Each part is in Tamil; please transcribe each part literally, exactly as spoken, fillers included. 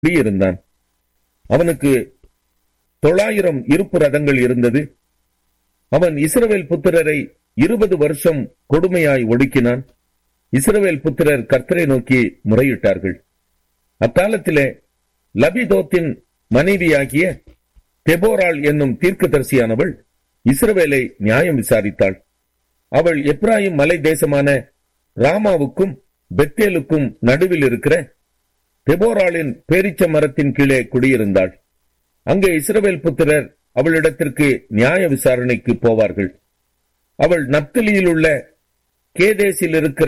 குடியிருந்தான். அவனுக்கு தொள்ளாயிரம் இருப்பு ரதங்கள் இருந்தது. அவன் இஸ்ரவேல் புத்திரரை இருபது வருஷம் கொடுமையாய் ஒடுக்கினான். இஸ்ரவேல் புத்திரர் கர்த்தரை நோக்கி முறையிட்டார்கள். அக்காலத்திலே லபிதோத்தின் மனைவியாகிய தெபோராள் என்னும் தீர்க்கதரிசியானவள் இஸ்ரவேலை நியாயம் விசாரித்தாள். அவள் எப்ராயிம் மலை தேசமான ராமாவுக்கும் பெத்தேலுக்கும் நடுவில் இருக்கிற தெபோராளின் பேரிச்ச மரத்தின் கீழே குடியிருந்தாள். அங்கே இஸ்ரவேல் புத்திரர் அவளிடத்திற்கு நியாய விசாரணைக்கு போவார்கள். அவள் நப்தலியில் உள்ள கேதேசில் இருக்கிற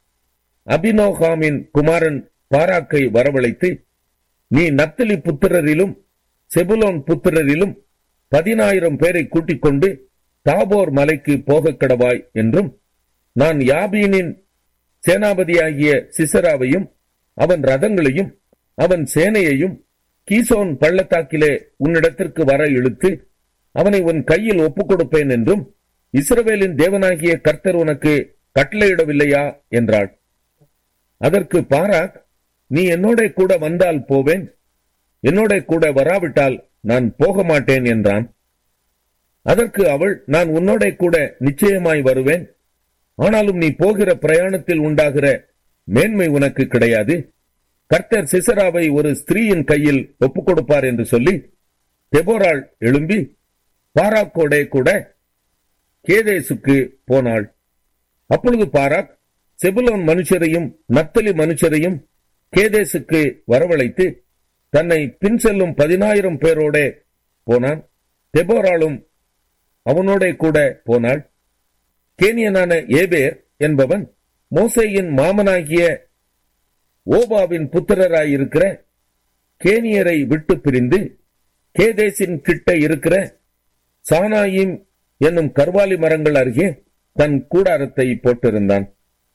அபினோகாமின் குமாரன் பாராக்கை வரவழைத்து, நீ நப்தலி புத்திரரிலும் செபுலோன் புத்திரரிலும் பதினாயிரம் பேரை கூட்டிக் கொண்டு தாபோர் மலைக்கு போக கடவாய் என்றும், நான் யாபீனின் சேனாபதியாகிய சிசராவையும் அவன் ரதங்களையும் அவன் சேனையையும் கீசோன் பள்ளத்தாக்கிலே உன்னிடத்திற்கு வர இழுத்து அவனை உன் கையில் ஒப்புக் கொடுப்பேன் என்றும் இஸ்ரவேலின் தேவனாகிய கர்த்தர் உனக்கு கட்டளையிடவில்லையா என்றாள். அதற்கு பாராக், நீ என்னோட கூட வந்தால் போவேன், என்னோட கூட வராவிட்டால் நான் போக மாட்டேன் என்றான். அதற்கு அவள், நான் உன்னோட கூட நிச்சயமாய் வருவேன், ஆனாலும் நீ போகிற பிரயாணத்தில் உண்டாகிற மேன்மை உனக்கு கிடையாது. கர்த்தர் சிசராவை ஒரு ஸ்திரீயின் கையில் ஒப்புக் கொடுப்பார் என்று சொல்லி தெபோராள் எழும்பி பாராக்கோடே கூட கேதேசுக்கு போனாள். அப்பொழுது பாராக் செபுலோன் மனுஷரையும் நப்தலி மனுஷரையும் கேதேசுக்கு வரவழைத்து தன்னை பின் செல்லும் பதினாயிரம் பேரோட போனான். தெபோராளும் அவனோட கூட போனாள். கேனியனான ஏபேர் என்பவன் மோசேயின் மாமனாகிய ஓபாவின் புத்திரராயிருக்கிற கேனியரை விட்டு பிரிந்து கேதேசின் கிட்ட இருக்கிற சானாயிம் என்னும் கர்வாலி மரங்கள் அருகே தன் கூடாரத்தை போட்டிருந்தான்.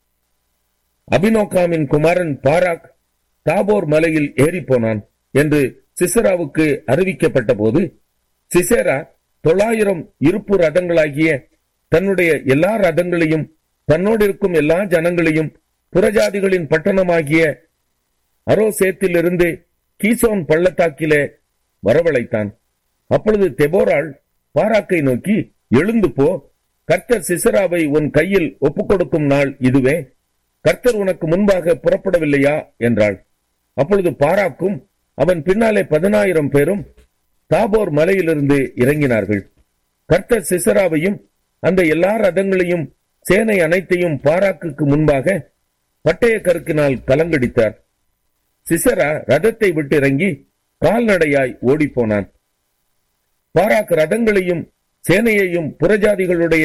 அபினோகாமின் குமாரன் பாராக் தாபோர் மலையில் ஏறி போனான் என்று சிசராவுக்கு அறிவிக்கப்பட்ட போது, சிசேரா தொள்ளாயிரம் இருப்பு ரதங்களாகிய தன்னுடைய எல்லா ரதங்களையும் தன்னோடு இருக்கும் எல்லா ஜனங்களையும் புறஜாதிகளின் பட்டணமாகிய அரோசேத்திலிருந்து கீசோன் பள்ளத்தாக்கிலே வரவழைத்தான். அப்பொழுது தெபோராள் பாராக்கை நோக்கி, எழுந்து போ, கர்த்தர் சிசராவை உன் கையில் ஒப்புக் கொடுக்கும் நாள் இதுவே, கர்த்தர் உனக்கு முன்பாக புறப்படவில்லையா என்றாள். அப்பொழுது பாராக்கும் அவன் பின்னாலே பதினாயிரம் பேரும் தாபோர் மலையிலிருந்து இறங்கினார்கள். கர்த்தர் சிசராவையும் அந்த எல்லா ரதங்களையும் சேனை அனைத்தையும் பாராக்குக்கு முன்பாக பட்டய கருக்கினால் கலங்கடித்தார். சிசரா ரதத்தை விட்டு இறங்கி கால்நடையாய் ஓடிப்போனான். பாராக் ரதங்களையும் சேனையையும் புறஜாதிகளுடைய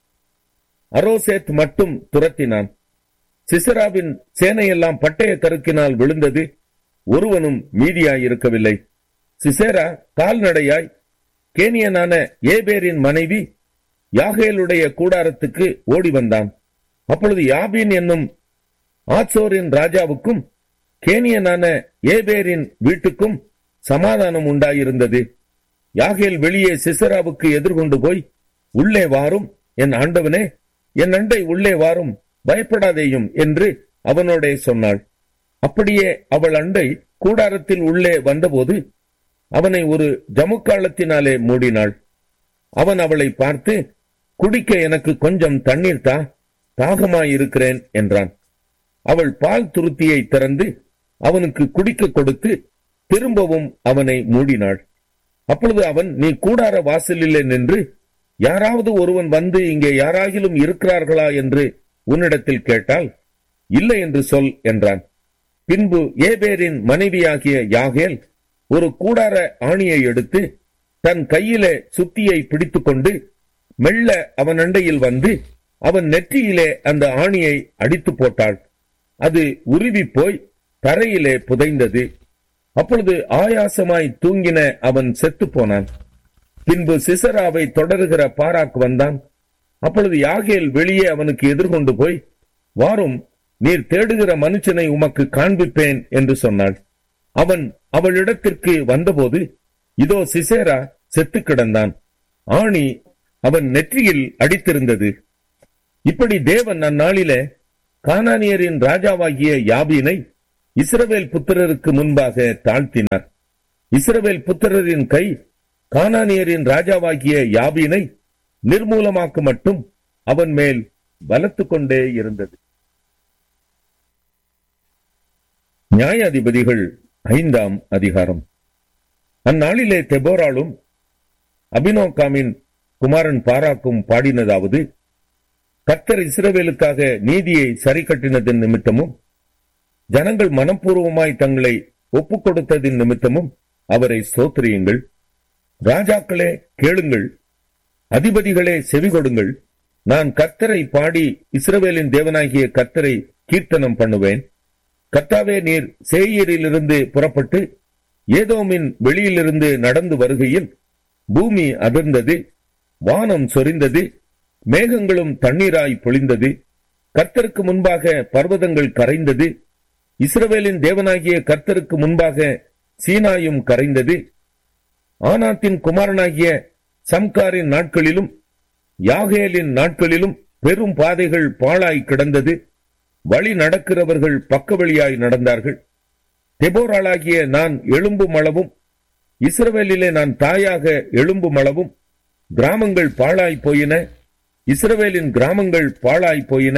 அரோசேத் மட்டும் துரத்தினான். சிசராவின் சேனையெல்லாம் பட்டய கருக்கினால் விழுந்தது, ஒருவனும் மீதியாயிருக்கவில்லை. சிசேரா கால்நடையாய் கேனியனான ஏபேரின் மனைவி யாகேலுடைய கூடாரத்துக்கு ஓடி வந்தான். அப்பொழுது யாபீன் என்னும் ஆத்சோரின் ராஜாவுக்கும் கேனியனான ஏபேரின் வீட்டுக்கும் சமாதானம் உண்டாயிருந்தது. யாகேல் வெளியே சிசராவுக்கு எதிர்கொண்டு போய், உள்ளே வாரும் என் ஆண்டவனே, என் அண்டை உள்ளே வாரும், பயப்படாதேயும் என்று அவனோடே சொன்னாள். அப்படியே அவள் அண்டை கூடாரத்தில் உள்ளே வந்தபோது அவனை ஒரு ஜமுக்காலத்தினாலே மூடினாள். அவன் அவளை பார்த்து, குடிக்க எனக்கு கொஞ்சம் தண்ணீர் தா, தாகமாயிருக்கிறேன் என்றான். அவள் பால் துருத்தியை திறந்து அவனுக்கு குடிக்க கொடுத்து திரும்பவும் அவனை மூடினாள். அப்பொழுது அவன், நீ கூடார வாசலிலே நின்று யாராவது ஒருவன் வந்து இங்கே யாராகிலும் இருக்கிறார்களா என்று உன்னிடத்தில் கேட்டால், இல்லை என்று சொல் என்றான். பின்பு ஏபேரின் மனைவியாகிய யாகேல் ஒரு கூடார ஆணியை எடுத்து தன் கையிலே சுத்தியை பிடித்துக் கொண்டு மெல்ல அவன் அண்டையில் வந்து அவன் நெற்றியிலே அந்த ஆணியை அடித்து போட்டாள். அது உருவி போய் தரையிலே புதைந்தது. அப்பொழுது ஆயாசமாய் தூங்கின அவன் செத்து போனான். பின்பு சிசராவை தொடருகிற பாராக் வந்தான். அப்பொழுது யாகேல் வெளியே அவனுக்கு எதிர்கொண்டு போய், வாரும், நீர் தேடுகிற மனுஷனை உமக்கு காண்பிப்பேன் என்று சொன்னாள். அவன் அவளிடத்திற்கு வந்தபோது, இதோ சிசேரா செத்து கிடந்தான், ஆணி அவன் நெற்றியில் அடித்திருந்தது. இப்படி தேவன் அந்நாளிலே கானானியரின் ராஜாவாகிய யாபீனை இஸ்ரவேல் புத்திரருக்கு முன்பாக தாழ்த்தினார். இஸ்ரவேல் புத்திரரின் கை கானானியரின் ராஜாவாகிய யாபீனை நிர்மூலமாக்க மட்டும் அவன் மேல் பலத்துக் கொண்டே இருந்தது. நியாயாதிபதிகள் ஐந்தாம் அதிகாரம். அந்நாளிலே தெபோராலும் அபினோகாமின் குமாரன் பாராக்கும் பாடினதாவது: கர்த்தர் இஸ்ரவேலுக்காக நீதியை சரி கட்டினதின் நிமித்தமும் ஜனங்கள் மனப்பூர்வமாய் தங்களை ஒப்புக் கொடுத்ததின் நிமித்தமும் அவரை ஸ்தோத்திரியுங்கள். ராஜாக்களே கேளுங்கள், அதிபதிகளே செவி கொடுங்கள். நான் கர்த்தரை பாடி இஸ்ரவேலின் தேவனாகிய கர்த்தரை கீர்த்தனம் பண்ணுவேன். கர்த்தாவே, நீர் சேயீரிலிருந்து புறப்பட்டு ஏதோமின் வெளியிலிருந்து நடந்து வருகையில் பூமி அதிர்ந்தது, வானம் சொரிந்தது, மேகங்களும் தண்ணீராய் பொழிந்தது. கர்த்தருக்கு முன்பாக பர்வதங்கள் கரைந்தது. இஸ்ரவேலின் தேவனாகிய கர்த்தருக்கு முன்பாக சீனாயும் கரைந்தது. ஆனாத்தின் குமாரனாகிய சம்காரின் நாட்களிலும் யாகேலின் நாட்களிலும் பெரும் பாதைகள் பாழாய் கிடந்தது. வழி நடக்கிறவர்கள் பக்க வழியாய் நடந்தார்கள். தெபோராளாகிய நான் எழும்பும் அளவும் இஸ்ரவேலிலே நான் தாயாக எழும்பும் அளவும் கிராமங்கள் பாழாய் போயின. இஸ்ரவேலின் கிராமங்கள் பாழாய் போயின.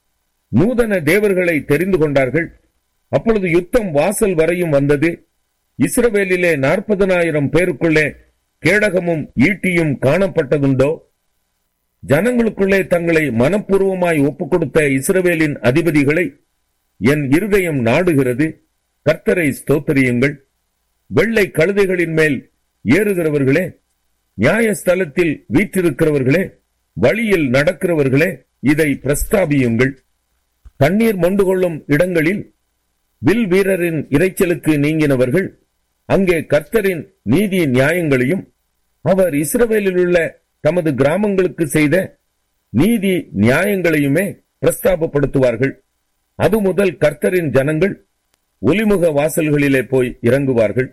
நூதன தேவர்களை தெரிந்து கொண்டார்கள். அப்பொழுது யுத்தம் வாசல் வரையும் வந்தது. இஸ்ரவேலிலே நாற்பதனாயிரம் பேருக்குள்ளே கேடகமும் ஈட்டியும் காணப்பட்டதுண்டோ? ஜனங்களுக்குள்ளே தங்களை மனப்பூர்வமாய் ஒப்புக் கொடுத்த இஸ்ரவேலின் அதிபதிகளை என் இருதயம் நாடுகிறது. கர்த்தரை ஸ்தோத்திரியுங்கள். வெள்ளை கழுதைகளின் மேல் ஏறுகிறவர்களே, நியாயஸ்தலத்தில் வீற்றிருக்கிறவர்களே, வழியில் நடக்கிறவர்களே, இதை பிரஸ்தாபியுங்கள். தண்ணீர் மொண்டு கொள்ளும் இடங்களில் வில் வீரரின் இரைச்சலுக்கு நீங்கினவர்கள் அங்கே கர்த்தரின் நீதி நியாயங்களையும் அவர் இஸ்ரவேலில் உள்ள தமது கிராமங்களுக்கு செய்த நீதி நியாயங்களையுமே பிரஸ்தாபப்படுத்துவார்கள். அது முதல் கர்த்தரின் ஜனங்கள் ஒலிமுக வாசல்களிலே போய் இறங்குவார்கள்.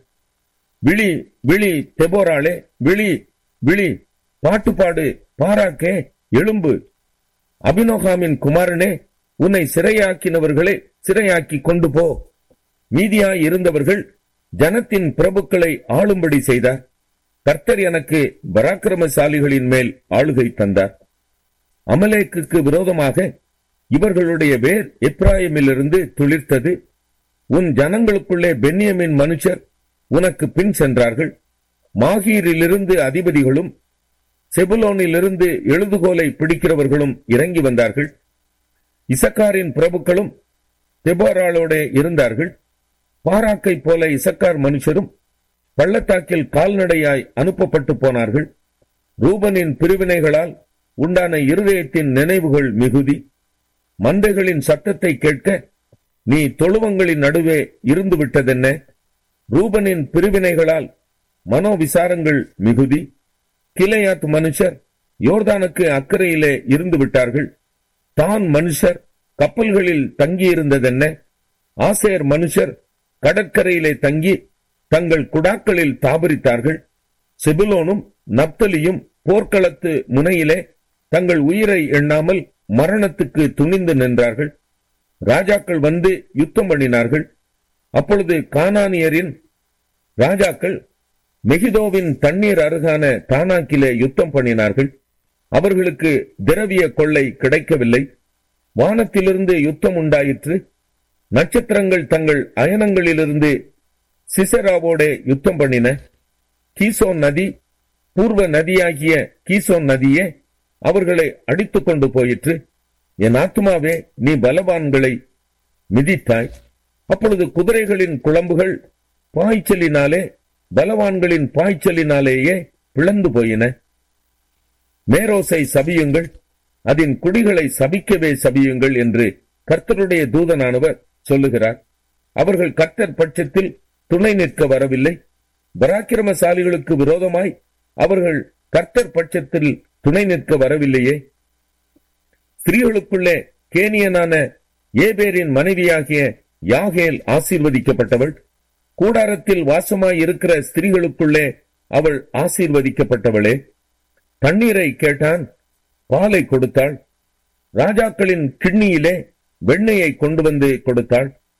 விழி விழி தெபோராளே, விழி விழி, பாட்டுப்பாடு பாராக்கே, எழும்பு. அபினோகாமின் குமாரனே, உன்னை சிறையாக்கினவர்களை சிறையாக்கி கொண்டு போ. மீதியாய் இருந்தவர்கள் ஜனத்தின் பிரபுக்களை ஆளும்படி செய்தார். கர்த்தர் எனக்கு பராக்கிரமசாலிகளின் மேல் ஆளுகை தந்தார். அமலேக்குக்கு விரோதமாக இவர்களுடைய வேர் எப்ராயிமிலிருந்து துளிர்த்தது. உன் ஜனங்களுக்குள்ளே பென்யமின் மனுஷர் உனக்கு பின் சென்றார்கள். மாகீரிலிருந்து அதிபதிகளும் செபுலோனிலிருந்து எழுதுகோலை பிடிக்கிறவர்களும் இறங்கி வந்தார்கள். இசக்காரின் பிரபுக்களும் தெபோராளோட இருந்தார்கள். பாராக்கை போல இசக்கார் மனுஷரும் பள்ளத்தாக்கில் கால்நடையாய் அனுப்பப்பட்டு போனார்கள். ரூபனின் பிரிவினைகளால் உண்டான இருதயத்தின் நினைவுகள் மிகுதி. மந்தைகளின் சத்தத்தை கேட்க நீ தொழுவங்களின் நடுவே இருந்து விட்டதென்ன? ரூபனின் பிரிவினைகளால் மனோவிசாரங்கள் மிகுதி. கிளையாத் மனுஷர் யோர்தானுக்கு அக்கறையிலே இருந்து விட்டார்கள். தான் மனுஷர் கப்பல்களில் தங்கியிருந்ததென்ன? ஆசேர் மனுஷர் கடற்கரையிலே தங்கி தங்கள் குடாக்களில் தாபரித்தார்கள். செபுலோனும் நப்தலியும் போர்க்களத்து முனையிலே தங்கள் உயிரை எண்ணாமல் மரணத்துக்கு துணிந்து நின்றார்கள். ராஜாக்கள் வந்து யுத்தம் பண்ணினார்கள். அப்பொழுது கானானியரின் ராஜாக்கள் மெகிதோவின் தண்ணீர் அருகான தானாக்கிலே யுத்தம் பண்ணினார்கள். அவர்களுக்கு திரவிய கொள்ளை கிடைக்கவில்லை. வானத்திலிருந்து யுத்தம் உண்டாயிற்று. நட்சத்திரங்கள் தங்கள் அயனங்களிலிருந்து சிசராவோடே யுத்தம் பண்ணின. கீசோன் நதி, பூர்வ நதியாகிய கீசோன் நதியே அவர்களை அடித்துக் கொண்டு போயிற்று. என் ஆத்துமாவே, நீ பலவான்களை மிதித்தாய். அப்பொழுது குதிரைகளின் குளம்புகள் பாய்ச்சலினாலே பலவான்களின் பாய்ச்சலினாலேயே பிளந்து போயின. மேரோசை சபியுங்கள், அதன் குடிகளை சபிக்கவே சபியுங்கள் என்று கர்த்தருடைய தூதனானவர் சொல்லுகிறார். அவர்கள் கர்த்தர் பட்சத்தில் துணை நிற்க வரவில்லை. பராக்கிரமசாலிகளுக்கு விரோதமாய் அவர்கள் கர்த்தர் பட்சத்தில் துணை நிற்க வரவில்லையே. ஸ்திரீகளுக்குள்ளே கேனியனான ஏபேரின் மனைவியாகிய யாகேல் ஆசீர்வதிக்கப்பட்டவள். கூடாரத்தில் வாசமாய் இருக்கிற ஸ்திரீகளுக்குள்ளே அவள் ஆசீர்வதிக்கப்பட்டவளே. தண்ணீரை கேட்டான், பாலை கொடுத்தாள். ராஜாக்களின் கிண்ணியிலே வெண்ணெயை கொண்டு வந்து கொடுத்தாள்.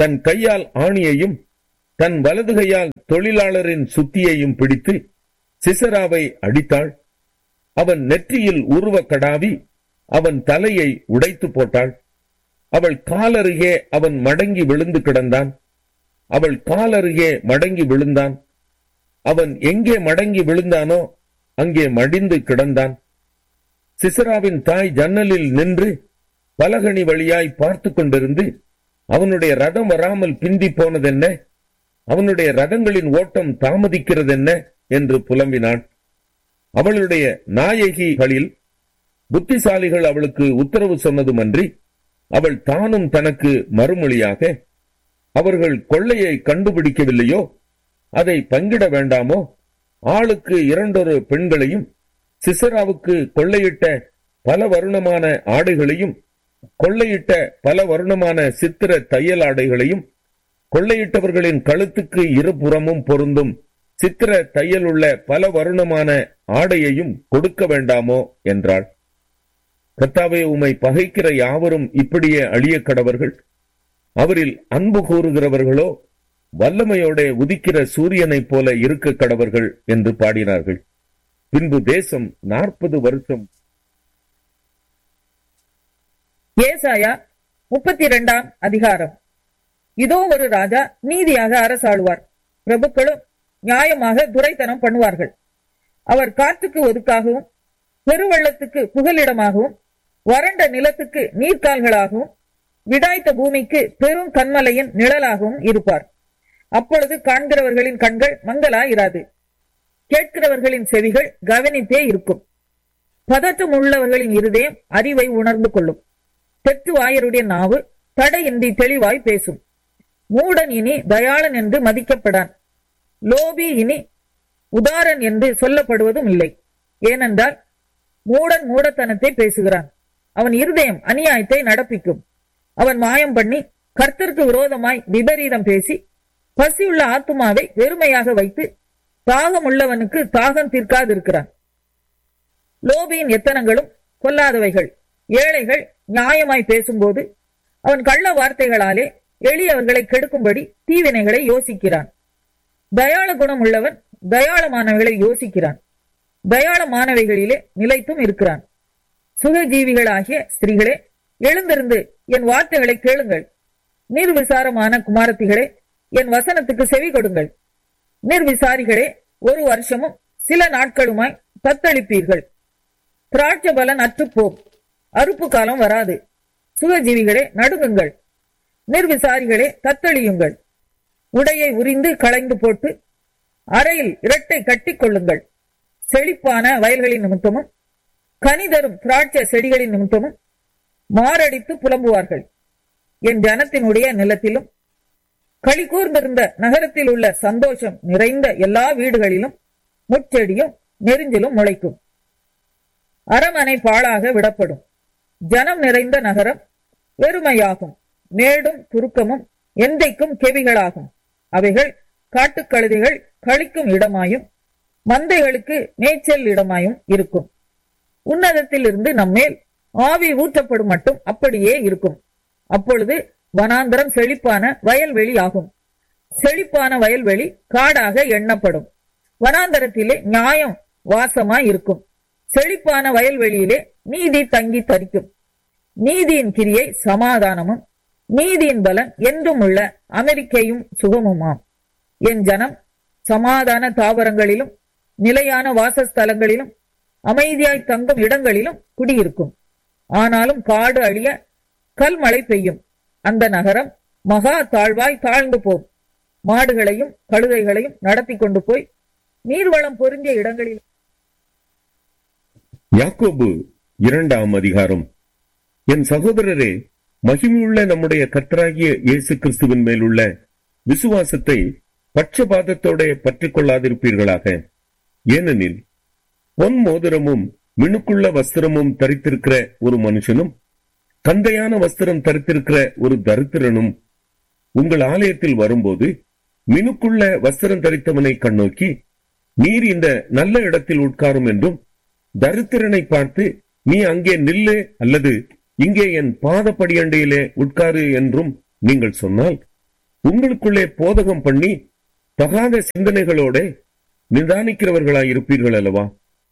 தன் கையால் ஆணியையும் தன் வலது கையால் தொழிலாளரின் சுத்தியையும் பிடித்து சிசராவை அடித்தாள். அவன் நெற்றியில் உருவ கடாவி அவன் தலையை உடைத்து போட்டாள். அவள் காலருகே அவன் மடங்கி விழுந்து கிடந்தான். அவள் காலருகே மடங்கி விழுந்தான். அவன் எங்கே மடங்கி விழுந்தானோ அங்கே மடிந்து கிடந்தான். சிசராவின் தாய் ஜன்னலில் நின்று பலகணி வழியாய் பார்த்து கொண்டிருந்து, அவனுடைய ரதம் வராமல் பிந்தி போனதென்ன, அவனுடைய ரதங்களின் ஓட்டம் தாமதிக்கிறதென்ன என்று புலம்பினாள். அவளுடைய நாயகிகளில் புத்திசாலிகள் அவளுக்கு உத்தரவு சொன்னதுமன்றி அவள் தானும் தனக்கு மறுமொழியாக, அவர்கள் கொள்ளையை கண்டுபிடிக்கவில்லையோ, அதை பங்கிட வேண்டாமோ, ஆளுக்கு இரண்டொரு பெண்களையும் சிசராவுக்கு கொள்ளையிட்ட பல வருணமான ஆடைகளையும் கொள்ளையிட்ட பல வருணமான சித்திர தையல் ஆடைகளையும் கொள்ளையிட்டவர்களின் கழுத்துக்கு இருபுறமும் பொருந்தும் சித்திர தையல் உள்ள பல வருணமான ஆடையையும் கொடுக்க வேண்டாமோ என்றாள். கர்த்தாவே, உம்மை பகைக்கிற யாவரும் இப்படியே அழிய கடவர்கள். அவரில் அன்பு கூறுகிறவர்களோ வல்லமையோட உதிக்கிற சூரியனைப் போல இருக்க கடவர்கள் என்று பாடினார்கள். பின்பு தேசம் நாற்பது வருஷம். ஏசாயா முப்பத்தி இரண்டாம் அதிகாரம். இதோ ஒரு ராஜா நீதியாக அரசாளுவார், பிரபுக்களும் நியாயமாக துரைத்தனம் பண்ணுவார்கள். அவர் காற்றுக்கு ஒதுக்காகவும் பெருவெள்ளத்துக்கு புகலிடமாகவும் வறண்ட நிலத்துக்கு நீர்க்கால்களாகவும் விடாய்த்த பூமிக்கு பெரும் கண்மலையின் நிழலாகவும் இருப்பார். அப்பொழுது காண்கிறவர்களின் கண்கள் மங்கலாயிராது, கேட்கிறவர்களின் செவிகள் கவனித்தே இருக்கும். பதற்றம் உள்ளவர்களின் இருதயம் அறிவை உணர்ந்து கொள்ளும். தெற்கு வாயருடைய நாவு தடையின்றி தெளிவாய் பேசும். மூடன் இனி தயாளன் என்று மதிக்கப்படான், லோபி இனி உதாரன் என்று சொல்லப்படுவதும் இல்லை. ஏனென்றால் மூடன் மூடத்தனத்தை பேசுகிறான், அவன் இருதயம் அநியாயத்தை நடப்பிக்கும். அவன் மாயம் பண்ணி கர்த்தருக்கு விரோதமாய் விபரீதம் பேசி பசியுள்ள ஆத்துமாவை வெறுமையாக வைத்து தாகம் உள்ளவனுக்கு தாகம் தீர்க்காதிருக்கிறான். லோபியின் எத்தனங்களும் கொல்லாதவைகள். ஏழைகள் நியாயமாய் பேசும்போது அவன் கள்ள வார்த்தைகளாலே எளியவர்களை கெடுக்கும்படி தீவினைகளை யோசிக்கிறான். தயாள குணம் உள்ளவன் தயாளமானவைகளை யோசிக்கிறான், தயாளமானவைகளிலே நிலைத்தும் இருக்கிறான். சுகஜீவிகளாகிய ஸ்திரீகளே, எழுந்திருந்து என் வார்த்தைகளை கேளுங்கள். நிர்விசாரமான குமாரத்திகளே, என் வசனத்துக்கு செவி கொடுங்கள். நிர்விசாரிகளே, ஒரு வருஷமும் சில நாட்களுமாய் தத்தளிப்பீர்கள். திராட்ச பலன் அற்றுப்போம், அறுப்பு காலம் வராது. சுகஜீவிகளே நடுங்குங்கள், நிர்விசாரிகளே தத்தளியுங்கள். உடையை உரிந்து களைந்து போட்டு அறையில் இரட்டை கட்டி கொள்ளுங்கள். செழிப்பான வயல்களின் நிமித்தமும் கனிதரும் திராட்சை செடிகளின் நிமித்தமும் மாரடித்து புலம்புவார்கள். என் ஜனத்தினுடைய நிலத்திலும் களி கூர்ந்திருந்த நகரத்தில் உள்ள சந்தோஷம் நிறைந்த எல்லா வீடுகளிலும் முட்செடியும் நெரிஞ்சிலும் முளைக்கும். அரமனை பாழாக விடப்படும், ஜனம் நிறைந்த நகரம் வெறுமையாகும். மேடும் துருக்கமும் எந்தைக்கும் கெவிகளாகும். அவைகள் காட்டுக்கழுதைகள் கழிக்கும் இடமாயும் மந்தைகளுக்கு மேய்ச்சல் இடமாயும் இருக்கும். உன்னதத்தில் இருந்து நம்மேல் ஆவி ஊற்றப்படும் மட்டும் அப்படியே இருக்கும். அப்பொழுது வனாந்தரம் செழிப்பான வயல்வெளி ஆகும். செழிப்பான வயல்வெளி காடாக எண்ணப்படும். வனாந்தரத்திலே நியாயம் வாசமாய் இருக்கும். செழிப்பான வயல்வெளியிலே நீதி தங்கி தரிக்கும். நீதியின் கிரியை சமாதானமும் நீதியின் பலன் என்றும் உள்ள அமெரிக்கையும் சுகமுமாம். என் ஜனம் சமாதான தாவரங்களிலும் நிலையான வாசஸ்தலங்களிலும் அமைதியாய் தங்கும் இடங்களிலும் குடியிருக்கும். ஆனாலும் காடு அழிய கல்மழை பெய்யும். அந்த நகரம் மகா தாழ்வாய் தாழ்ந்து போம். மாடுகளையும் கழுதைகளையும் நடத்தி கொண்டு போய் நீர்வளம் பொருந்திய இடங்களில். யாக்கோபு இரண்டாம் அதிகாரம். என் சகோதரரே, மகிமையுள்ள நம்முடைய கர்த்தராகிய இயேசு கிறிஸ்துவின் மேலுள்ள விசுவாசத்தை பட்சபாதத்தோட பற்றிக் கொள்ளாதிருப்பீர்களாக. ஏனெனில் பொன் மோதிரமும் மினுக்குள்ள வஸ்திரமும் தரித்திருக்கிற ஒரு மனுஷனும் கந்தையான வஸ்திரம் தரித்திருக்கிற ஒரு தரித்திரனும் உங்கள் ஆலயத்தில் வரும்போது மினுக்குள்ள வஸ்திரம் தரித்தவனை கண்ணோக்கி, நீர் இந்த நல்ல இடத்தில் உட்காரும் என்றும், தரித்திரனை பார்த்து நீ அங்கே நில்லு அல்லது இங்கே என் பாதப்படியண்டையிலே உட்காரு என்றும் நீங்கள் சொன்னால், உங்களுக்குள்ளே போதகம் பண்ணி தகாத சிந்தனைகளோட நிதானிக்கிறவர்களாய் இருப்பீர்கள் அல்லவா?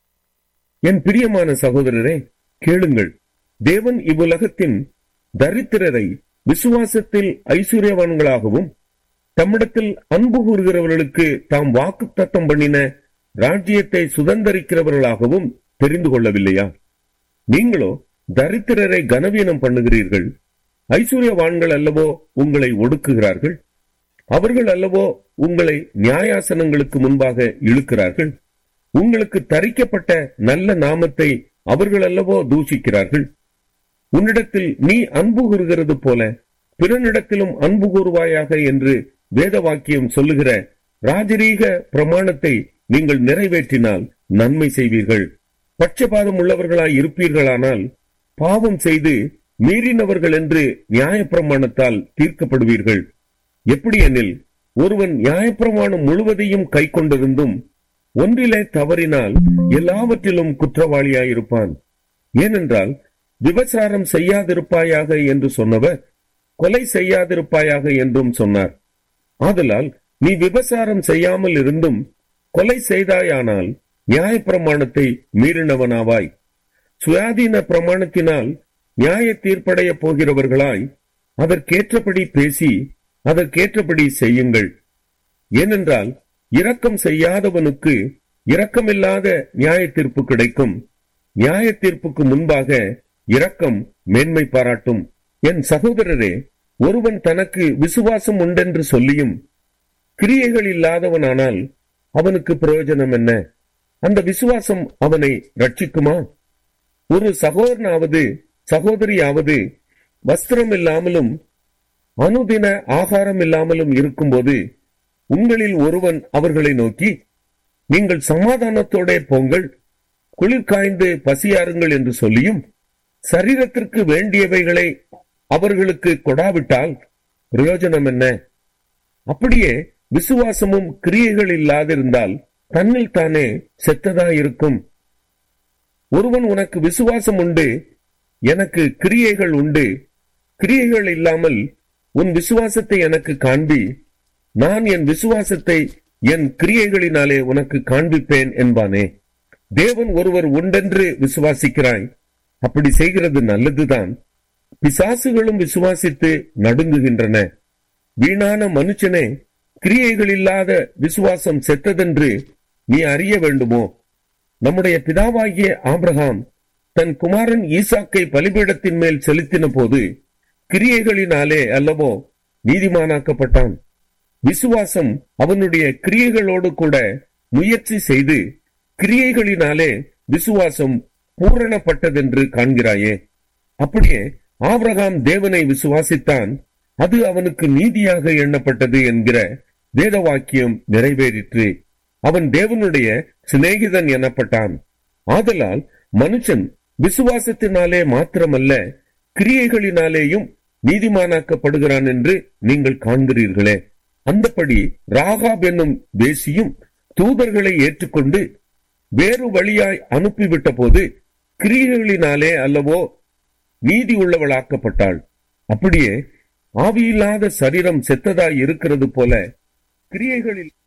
என் பிரியமான சகோதரரே, கேளுங்கள். தேவன் இவ்வுலகத்தின் தரித்திரரை விசுவாசத்தில் ஐஸ்வர்யவான்களாகவும் தம்மிடத்தில் அன்பு கூறுகிறவர்களுக்கு தாம் வாக்குத்தத்தம் பண்ணின ராஜ்யத்தை சுதந்தரிக்கிறவர்களாகவும் தெரிந்து கொள்ளவில்லையா? நீங்களோ தரித்திரரை கனவீனம் பண்ணுகிறீர்கள். ஐஸ்வர்யவான்கள் அல்லவோ உங்களை ஒடுக்குகிறார்கள். அவர்கள் அல்லவோ உங்களை நியாயாசனங்களுக்கு முன்பாக இழுக்கிறார்கள். உங்களுக்கு தரிக்கப்பட்ட நல்ல நாமத்தை அவர்கள் அல்லவோ தூஷிக்கிறார்கள். உன்னிடத்தில் நீ அன்பு கூறுகிறது போல பிறனிடத்திலும் அன்பு கூறுவாயாக என்று வேத வாக்கியம் சொல்லுகிற ராஜரீக பிரமாணத்தை நீங்கள் நிறைவேற்றினால் நன்மை செய்வீர்கள். பட்சபாதம் உள்ளவர்களாய் இருப்பீர்களானால் பாவம் செய்து மீறினவர்கள் என்று நியாயப்பிரமாணத்தால் தீர்க்கப்படுவீர்கள். எப்படி எனில், ஒருவன் நியாயப்பிரமாணம் முழுவதையும் கை கொண்டிருந்தும் ஒன்றிலே தவறினால் எல்லாவற்றிலும் குற்றவாளியாயிருப்பான். ஏனென்றால் விபசாரம் செய்யாதிருப்பாயாக என்று சொன்னவர் கொலை செய்யாதிருப்பாயாக என்றும் சொன்னார். ஆதலால் நீ விபசாரம் செய்யாமல் இருந்தும் கொலை செய்தாயானால் நியாயப்பிரமாணத்தை மீறினவனாவாய். சுயாதீன பிரமாணத்தினால் நியாய தீர்ப்படைய போகிறவர்களாய் அதற்கேற்றபடி பேசி அதற்கேற்றபடி செய்யுங்கள். ஏனென்றால் இரக்கம் செய்யாதவனுக்கு இரக்கமில்லாத நியாய தீர்ப்பு கிடைக்கும். நியாய தீர்ப்புக்கு முன்பாக இரக்கம் மேன்மை பாராட்டும். என் சகோதரரே, ஒருவன் தனக்கு விசுவாசம் உண்டென்று சொல்லியும் கிரியைகள் இல்லாதவனானால் அவனுக்கு பிரயோஜனம் என்ன? அந்த விசுவாசம் அவனை ரட்சிக்குமா? ஒரு சகோதரனாவது சகோதரியாவது வஸ்திரம் இல்லாமலும் அனுதின ஆகாரம் இல்லாமலும் இருக்கும்போது உங்களில் ஒருவன் அவர்களை நோக்கி, நீங்கள் சமாதானத்தோட போங்கள், குளிர் காய்ந்து பசியாருங்கள் என்று சொல்லியும் சரீரத்திற்கு வேண்டியவைகளை அவர்களுக்கு கொடாவிட்டால் பிரயோஜனம் என்ன? அப்படியே விசுவாசமும் கிரியைகள் இல்லாதிருந்தால் தன்னில் தானே செத்ததாயிருக்கும். ஒருவன் உனக்கு விசுவாசம் உண்டு, எனக்கு கிரியைகள் உண்டு, கிரியைகள் இல்லாமல் உன் விசுவாசத்தை எனக்கு காண்பி, நான் என் விசுவாசத்தை என் கிரியைகளினாலே உனக்கு காண்பிப்பேன் என்பானே. தேவன் ஒருவர் உண்டென்று விசுவாசிக்கிறாய். அப்படி செய்கிறது நல்லதுதான். பிசாசுகளும் விசுவாசித்து நடுங்குகின்றன. வீணான மனுஷனே, கிரியைகள் இல்லாத விசுவாசம் செத்ததென்று நீ அறிய வேண்டுமோ? நம்முடைய பிதாவாகிய ஆபிரகாம் தன் குமாரன் ஈசாக்கை பலிபீடத்தின் மேல் செலுத்தின போது கிரியைகளினாலே அல்லவோ நீதிமானாக்கப்பட்டான். விசுவாசம் அவனுடைய கிரியைகளோடு கூட முயற்சி செய்து கிரியைகளினாலே விசுவாசம் பூரணப்பட்டதென்று காண்கிறாயே. அப்படியே ஆபிரகாம் தேவனை விசுவாசித்தான், அது அவனுக்கு நீதியாக எண்ணப்பட்டது என்கிற வேத வாக்கியம் நிறைவேறிற்று. அவன் தேவனுடைய சிநேகிதன் எனப்பட்டான். ஆதலால் மனுஷன் விசுவாசத்தினாலே மாத்திரமல்ல கிரியைகளினாலேயும் நீதிமானாக்கப்படுகிறான் என்று நீங்கள் காண்கிறீர்களே. அந்தபடி ராகாப் என்னும் வேசியும் தூதர்களை ஏற்றுக்கொண்டு வேறு வழியாய் அனுப்பிவிட்ட போது கிரியைகளினாலே அல்லவோ நீதி உள்ளவளாக்கப்பட்டாள். அப்படியே ஆவியில்லாத சரீரம் செத்ததாய் இருக்கிறது போல கிரியைகளில்